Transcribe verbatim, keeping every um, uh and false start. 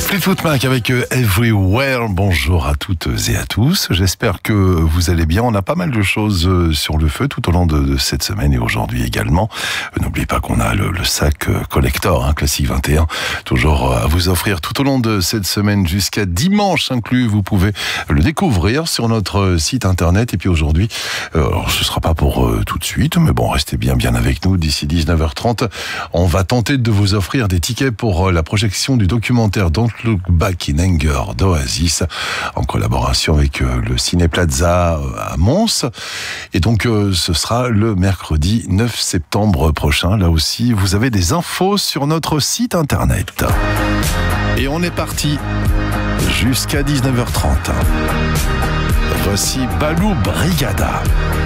Fleetwood Mac avec Everywhere. Bonjour à toutes et à tous. J'espère que vous allez bien. On a pas mal de choses sur le feu tout au long de, de cette semaine et aujourd'hui également. N'oubliez pas qu'on a le, le sac collector, hein, Classique vingt et un, toujours à vous offrir tout au long de cette semaine jusqu'à dimanche inclus. Vous pouvez le découvrir sur notre site internet. Et puis aujourd'hui, euh, alors ce sera pas pour euh, tout de suite, mais bon, restez bien bien avec nous. D'ici dix-neuf heures trente, on va tenter de vous offrir des tickets pour euh, la projection du documentaire Don't Look Back in Anger d'Oasis, en collaboration avec euh, le Ciné Plaza euh, à Mons. Et donc, euh, ce sera le mercredi neuf septembre prochain. Là aussi, vous avez des infos sur notre site internet. Et on est parti jusqu'à dix-neuf heures trente. Voici Balou Brigada.